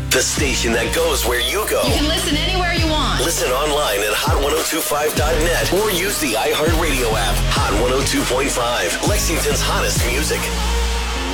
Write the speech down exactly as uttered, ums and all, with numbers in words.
The station that goes where you go. You can listen anywhere you want. Listen online at hot ten twenty-five dot net or use the iHeartRadio app. Hot one oh two point five, Lexington's hottest music.